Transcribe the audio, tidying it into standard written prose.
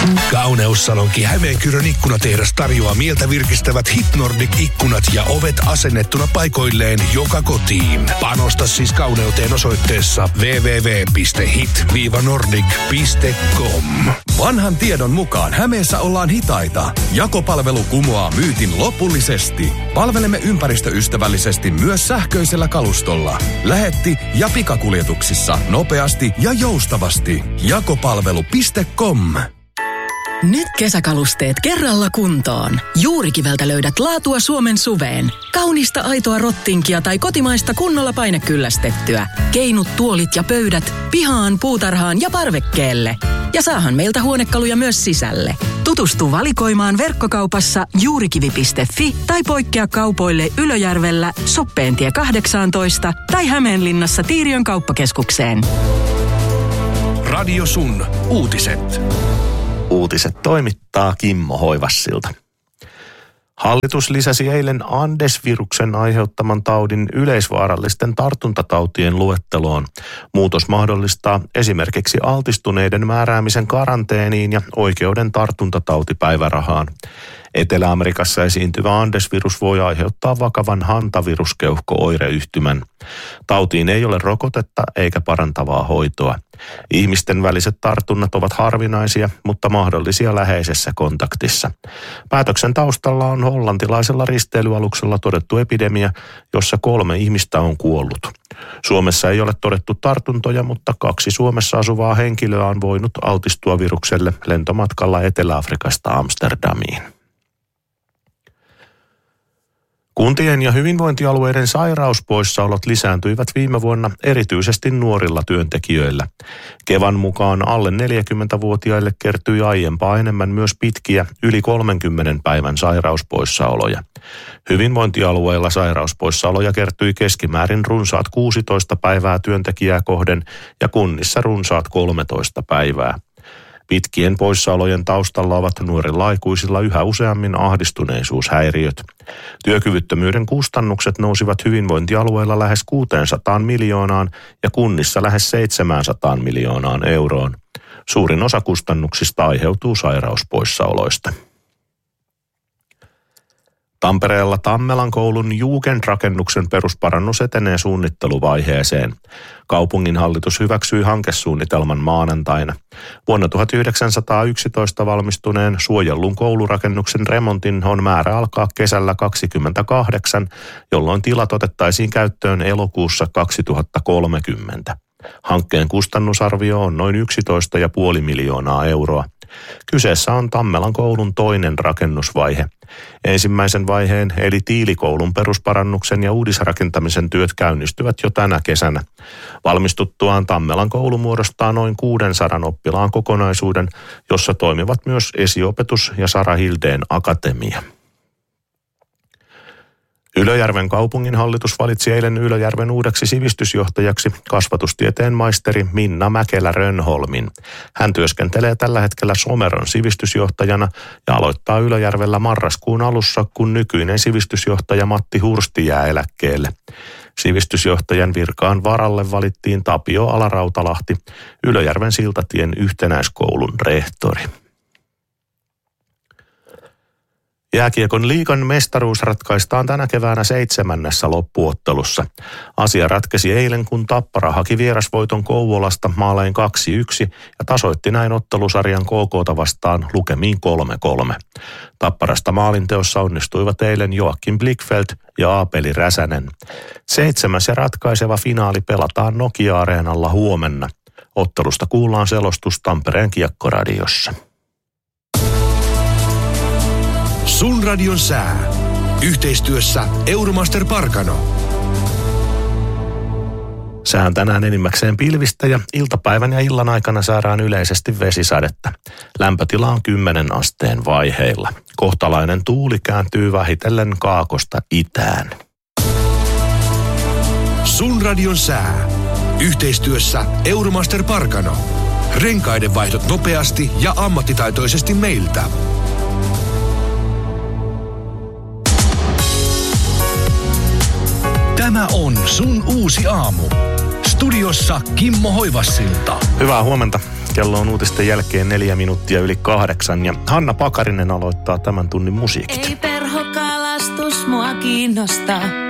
Kauneussalonki Hämeenkyrön ikkunatehdas tarjoaa mieltä virkistävät Hit Nordic-ikkunat ja ovet asennettuna paikoilleen joka kotiin. Panosta siis kauneuteen osoitteessa www.hit-nordic.com. Vanhan tiedon mukaan Hämeessä ollaan hitaita. Jakopalvelu kumoaa myytin lopullisesti. Palvelemme ympäristöystävällisesti myös sähköisellä kalustolla. Lähetti- ja pikakuljetuksissa nopeasti ja joustavasti. Jakopalvelu.com. Nyt kesäkalusteet kerralla kuntoon. Juurikiveltä löydät laatua Suomen suveen. Kaunista aitoa rottinkia tai kotimaista kunnolla painekyllästettyä. Keinut, tuolit ja pöydät pihaan, puutarhaan ja parvekkeelle. Ja saahan meiltä huonekaluja myös sisälle. Tutustu valikoimaan verkkokaupassa juurikivi.fi tai poikkea kaupoille Ylöjärvellä, Soppeentie 18 tai Hämeenlinnassa Tiiriön kauppakeskukseen. Radio Sun uutiset. Uutiset toimittaa Kimmo Hoivassilta. Hallitus lisäsi eilen Andes-viruksen aiheuttaman taudin yleisvaarallisten tartuntatautien luetteloon. Muutos mahdollistaa esimerkiksi altistuneiden määräämisen karanteeniin ja oikeuden tartuntatautipäivärahaan. Etelä-Amerikassa esiintyvä Andes-virus voi aiheuttaa vakavan hantaviruskeuhko-oireyhtymän. Tautiin ei ole rokotetta eikä parantavaa hoitoa. Ihmisten väliset tartunnat ovat harvinaisia, mutta mahdollisia läheisessä kontaktissa. Päätöksen taustalla on hollantilaisella risteilyaluksella todettu epidemia, jossa 3 ihmistä on kuollut. Suomessa ei ole todettu tartuntoja, mutta 2 Suomessa asuvaa henkilöä on voinut altistua virukselle lentomatkalla Etelä-Afrikasta Amsterdamiin. Kuntien ja hyvinvointialueiden sairauspoissaolot lisääntyivät viime vuonna erityisesti nuorilla työntekijöillä. Kevan mukaan alle 40-vuotiaille kertyi aiempaa enemmän myös pitkiä yli 30 päivän sairauspoissaoloja. Hyvinvointialueilla sairauspoissaoloja kertyi keskimäärin runsaat 16 päivää työntekijää kohden ja kunnissa runsaat 13 päivää. Pitkien poissaolojen taustalla ovat nuorilla aikuisilla yhä useammin ahdistuneisuushäiriöt. Työkyvyttömyyden kustannukset nousivat hyvinvointialueilla lähes 600 miljoonaan ja kunnissa lähes 700 miljoonaan euroon. Suurin osa kustannuksista aiheutuu sairauspoissaoloista. Tampereella Tammelan koulun Jugendrakennuksen perusparannus etenee suunnitteluvaiheeseen. Kaupunginhallitus hyväksyi hankesuunnitelman maanantaina. Vuonna 1911 valmistuneen suojellun koulurakennuksen remontin on määrä alkaa kesällä 2028, jolloin tilat otettaisiin käyttöön elokuussa 2030. Hankkeen kustannusarvio on noin 11,5 miljoonaa euroa. Kyseessä on Tammelan koulun toinen rakennusvaihe. Ensimmäisen vaiheen eli Tiilikoulun perusparannuksen ja uudisrakentamisen työt käynnistyvät jo tänä kesänä. Valmistuttuaan Tammelan koulu muodostaa noin 600 oppilaan kokonaisuuden, jossa toimivat myös esiopetus ja Sara Hildeen akatemia. Ylöjärven kaupunginhallitus valitsi eilen Ylöjärven uudeksi sivistysjohtajaksi kasvatustieteen maisteri Minna Mäkelä-Rönholmin. Hän työskentelee tällä hetkellä Someron sivistysjohtajana ja aloittaa Ylöjärvellä marraskuun alussa, kun nykyinen sivistysjohtaja Matti Hursti jää eläkkeelle. Sivistysjohtajan virkaan varalle valittiin Tapio Alarautalahti, Ylöjärven Siltatien yhtenäiskoulun rehtori. Jääkiekon liigan mestaruus ratkaistaan tänä keväänä 7. loppuottelussa. Asia ratkesi eilen, kun Tappara haki vierasvoiton Kouvolasta maalein 2-1 ja tasoitti näin ottelusarjan KK:ta vastaan lukemiin 3-3. Tapparasta maalinteossa onnistuivat eilen Joakim Blickfeldt ja Aapeli Räsänen. 7. ja ratkaiseva finaali pelataan Nokia-areenalla huomenna. Ottelusta kuullaan selostus Tampereen Kiekkoradiossa. Sun radion sää. Yhteistyössä Euromaster Parkano. Sään tänään enimmäkseen pilvistä ja iltapäivän ja illan aikana saadaan yleisesti vesisadetta. Lämpötila on 10 asteen vaiheilla. Kohtalainen tuuli kääntyy vähitellen kaakosta itään. Sun radion sää. Yhteistyössä Euromaster Parkano. Renkaiden vaihdot nopeasti ja ammattitaitoisesti meiltä. Tämä on Sun uusi aamu. Studiossa Kimmo Hoivassilta. Hyvää huomenta. Kello on uutisten jälkeen 4 minuuttia yli 8 ja Hanna Pakarinen aloittaa tämän tunnin musiikit. Ei perhokalastus mua kiinnosta.